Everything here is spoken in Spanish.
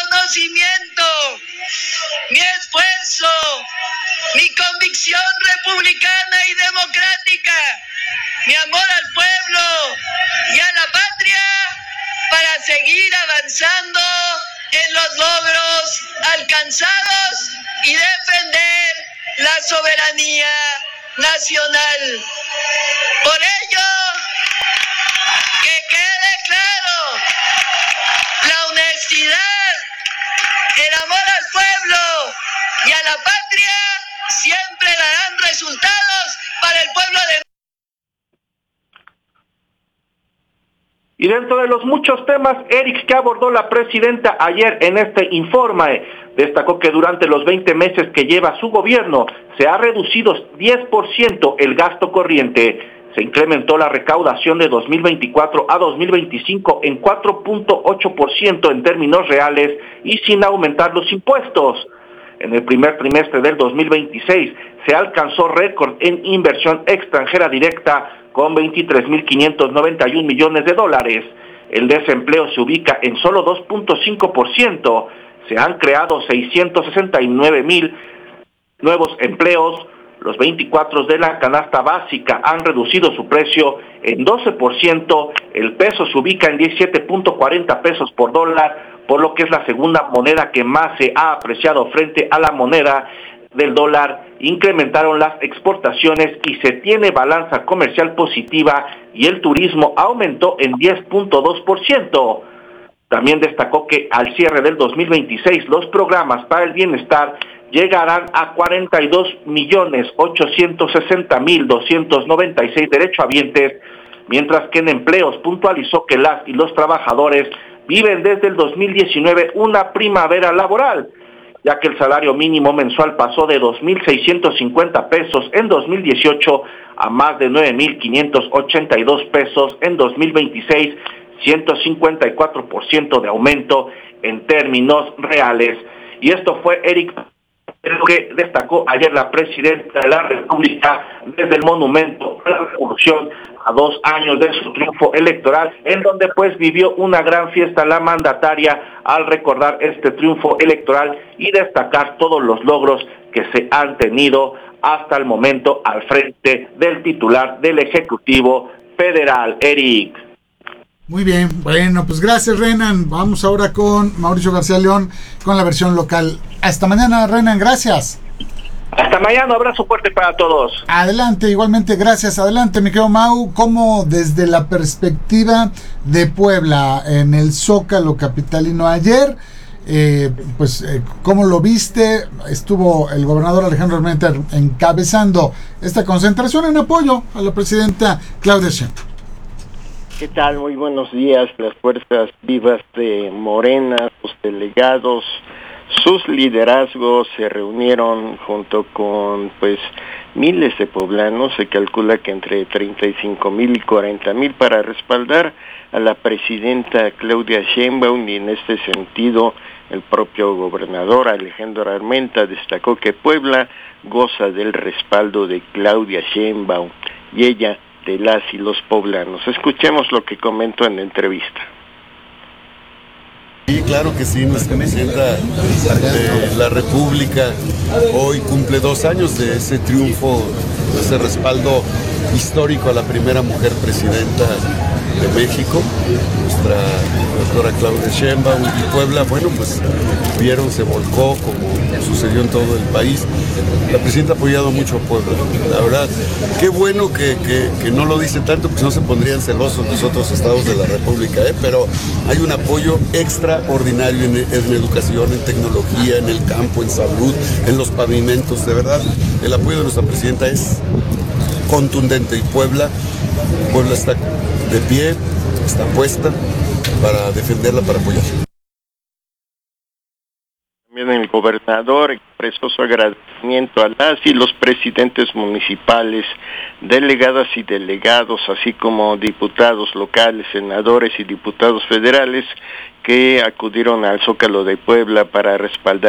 reconocimiento, mi esfuerzo, mi convicción republicana y democrática, mi amor al pueblo y a la patria para seguir avanzando en los logros alcanzados y defender la soberanía nacional. Por ello, que quede claro, la honestidad, el amor al pueblo y a la patria siempre darán resultados para el pueblo de... Y dentro de los muchos temas, Eric, que abordó la presidenta ayer en este informe, destacó que durante los 20 meses que lleva su gobierno se ha reducido 10% el gasto corriente. Se incrementó la recaudación de 2024 a 2025 en 4.8% en términos reales y sin aumentar los impuestos. En el primer trimestre del 2026 se alcanzó récord en inversión extranjera directa con 23.591 millones de dólares. El desempleo se ubica en solo 2.5%. Se han creado 669,000 nuevos empleos. Los 24 de la canasta básica han reducido su precio en 12%. El peso se ubica en 17.40 pesos por dólar, por lo que es la segunda moneda que más se ha apreciado frente a la moneda del dólar. Incrementaron las exportaciones y se tiene balanza comercial positiva y el turismo aumentó en 10.2%. También destacó que al cierre del 2026 los programas para el bienestar llegarán a 42.860.296 derechohabientes, mientras que en empleos puntualizó que las y los trabajadores viven desde el 2019 una primavera laboral, ya que el salario mínimo mensual pasó de 2.650 pesos en 2018 a más de 9.582 pesos en 2026, 154% de aumento en términos reales. Y esto fue Eric, lo que destacó ayer la presidenta de la República desde el monumento a la Revolución a 2 años de su triunfo electoral, en donde pues vivió una gran fiesta la mandataria al recordar este triunfo electoral y destacar todos los logros que se han tenido hasta el momento al frente del titular del Ejecutivo Federal. Eric. Muy bien, bueno, pues gracias, Renan. Vamos ahora con Mauricio García León con la versión local. Hasta mañana, Renan, gracias. Hasta mañana, abrazo fuerte para todos. Adelante, igualmente, gracias. Adelante, mi querido Mau, ¿cómo desde la perspectiva de Puebla en el Zócalo capitalino ayer, cómo lo viste? Estuvo el gobernador Alejandro Armenta encabezando esta concentración en apoyo a la presidenta Claudia Sheinbaum. ¿Qué tal? Muy buenos días. Las fuerzas vivas de Morena, sus delegados, sus liderazgos se reunieron junto con miles de poblanos. Se calcula que entre 35,000 y 40,000 para respaldar a la presidenta Claudia Sheinbaum, y en este sentido el propio gobernador Alejandro Armenta destacó que Puebla goza del respaldo de Claudia Sheinbaum y ella de las y los poblanos. Escuchemos lo que comentó en la entrevista. Sí, claro que sí, nuestra presidenta de la República hoy cumple 2 años de ese triunfo, de ese respaldo histórico a la primera mujer presidenta de México, nuestra doctora Claudia Sheinbaum. Y Puebla, se volcó como sucedió en todo el país. La presidenta ha apoyado mucho a Puebla, la verdad. Qué bueno que no lo dice tanto, pues no se pondrían celosos los otros estados de la República, pero hay un apoyo extraordinario en educación, en tecnología, en el campo, en salud, en los pavimentos. De verdad, el apoyo de nuestra presidenta es contundente, y Puebla está de pie, está puesta para defenderla, para apoyarla. También el gobernador expresó su agradecimiento a las y los presidentes municipales, delegadas y delegados, así como diputados locales, senadores y diputados federales que acudieron al Zócalo de Puebla para respaldar